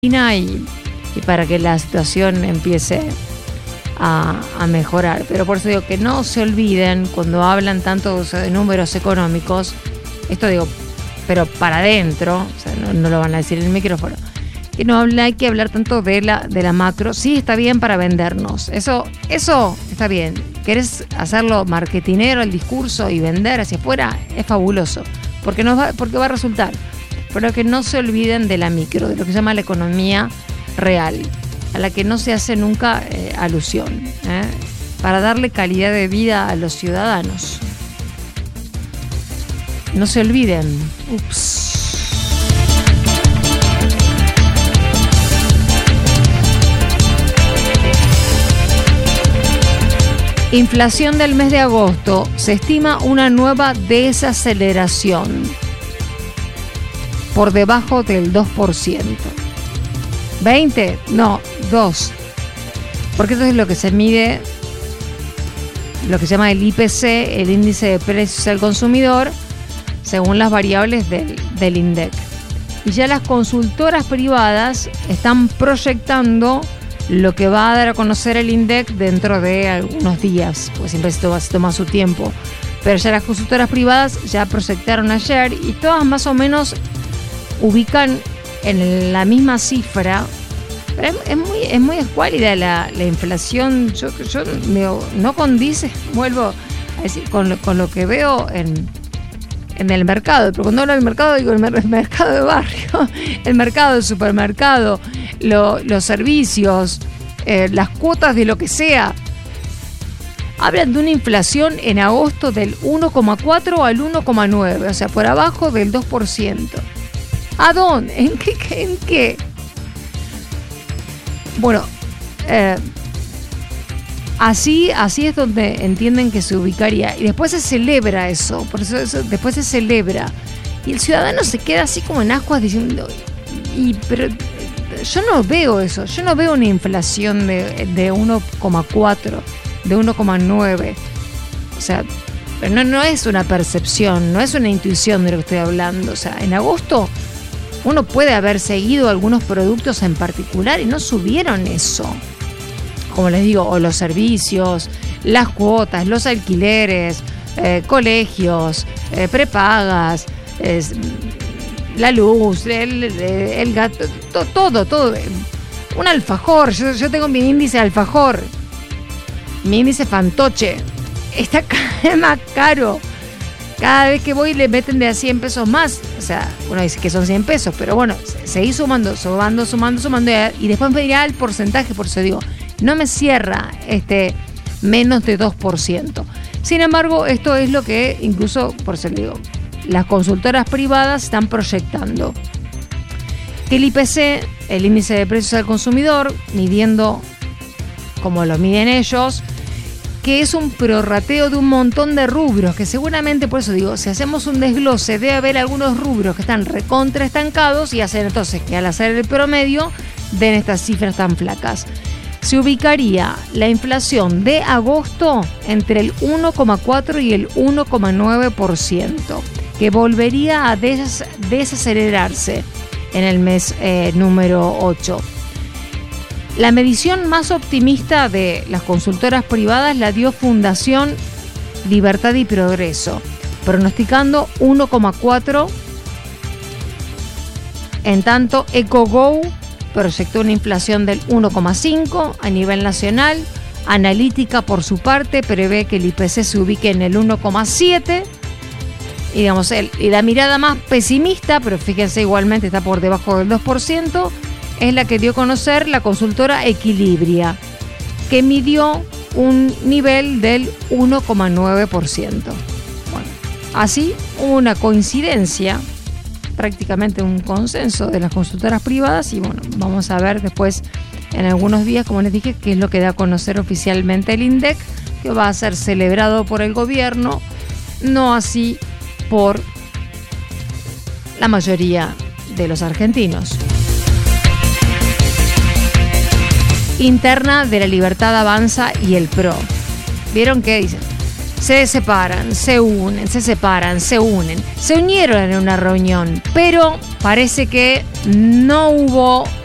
y para que la situación empiece a mejorar. Pero por eso digo que no se olviden cuando hablan tanto de números económicos, esto digo, pero para adentro, o sea, no lo van a decir en el micrófono, que no hay que hablar tanto de la macro. Sí, está bien para vendernos, eso está bien. ¿Querés hacerlo marketinero el discurso y vender hacia afuera? Es fabuloso, porque va a resultar. Pero que no se olviden de la micro, de lo que se llama la economía real, a la que no se hace nunca alusión, para darle calidad de vida a los ciudadanos. No se olviden. Ups. Inflación del mes de agosto. Se estima una nueva desaceleración por debajo del 2%. 20, no, 2. Porque esto es lo que se mide, lo que se llama el IPC, el índice de precios al consumidor, según las variables del INDEC. Y ya las consultoras privadas están proyectando lo que va a dar a conocer el INDEC dentro de algunos días, porque siempre se toma su tiempo. Pero ya las consultoras privadas ya proyectaron ayer y todas más o menos ubican en la misma cifra. Pero es muy escuálida la inflación. Yo no condice, vuelvo a decir, con lo que veo en el mercado. Pero cuando hablo del mercado digo el mercado de barrio, el mercado del supermercado, los servicios, las cuotas de lo que sea. Hablan de una inflación en agosto del 1,4 al 1,9, o sea, por abajo del 2%. ¿A dónde? ¿En qué? Bueno, así es donde entienden que se ubicaría. Y después se celebra eso. Por eso después se celebra. Y el ciudadano se queda así como en ascuas diciendo... Pero yo no veo eso. Yo no veo una inflación de 1,4, de 1,9. O sea, pero no es una percepción, no es una intuición de lo que estoy hablando. O sea, en agosto... uno puede haber seguido algunos productos en particular y no subieron eso. Como les digo, o los servicios, las cuotas, los alquileres, colegios, prepagas, la luz, el gato, todo. Un alfajor, yo tengo mi índice alfajor, mi índice fantoche, está cada vez más caro. Cada vez que voy le meten de a 100 pesos más. O sea, uno dice que son 100 pesos, pero bueno, seguí sumando y después me dirá el porcentaje, por eso digo, no me cierra menos de 2%. Sin embargo, esto es lo que incluso, por eso digo, las consultoras privadas están proyectando. Que el IPC, el índice de precios al consumidor, midiendo como lo miden ellos, que es un prorrateo de un montón de rubros, que seguramente, por eso digo, si hacemos un desglose, debe haber algunos rubros que están recontra estancados y hacen entonces que al hacer el promedio den estas cifras tan flacas. Se ubicaría la inflación de agosto entre el 1,4 y el 1,9%, que volvería a desacelerarse en el mes número 8. La medición más optimista de las consultoras privadas la dio Fundación Libertad y Progreso, pronosticando 1,4. En tanto, EcoGo proyectó una inflación del 1,5 a nivel nacional. Analítica, por su parte, prevé que el IPC se ubique en el 1,7. Y, digamos, y la mirada más pesimista, pero fíjense, igualmente está por debajo del 2%, es la que dio a conocer la consultora Equilibria, que midió un nivel del 1,9%. Bueno, así una coincidencia, prácticamente un consenso de las consultoras privadas, y bueno, vamos a ver después en algunos días, como les dije, qué es lo que da a conocer oficialmente el INDEC, que va a ser celebrado por el gobierno, no así por la mayoría de los argentinos. Interna de la Libertad Avanza y el PRO. ¿Vieron qué dicen? Se separan, se unen, se separan, se unen. Se unieron en una reunión, pero parece que no hubo